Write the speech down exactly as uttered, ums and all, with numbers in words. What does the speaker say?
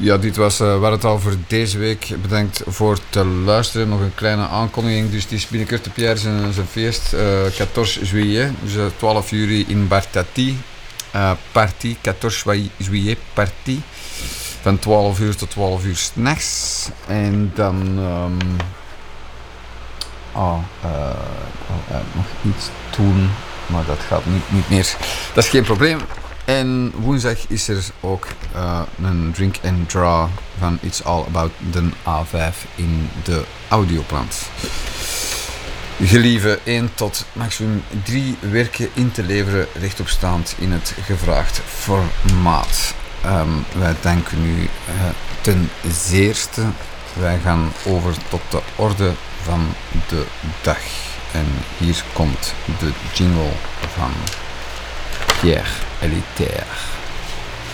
Ja, dit was uh, waar het al voor deze week. Bedankt voor te luisteren. Nog een kleine aankondiging. Dus het is binnenkort op Pierre zijn, zijn feest. Uh, veertien juillet. Dus uh, twaalf juli in Bartati. Uh, party. veertien juillet. Party. Van twaalf uur tot twaalf uur 's nachts. En dan... Um, oh, uh, uh, nog iets doen. Maar dat gaat niet, niet meer. Dat is geen probleem. En woensdag is er ook uh, een drink and draw van It's All About the A vijf in de Audioplant. Gelieve één tot maximum drie werken in te leveren rechtopstaand in het gevraagd formaat. Um, wij danken u uh, ten zeerste. Wij gaan over tot de orde van de dag. En hier komt de jingle van Pierre Elitaire.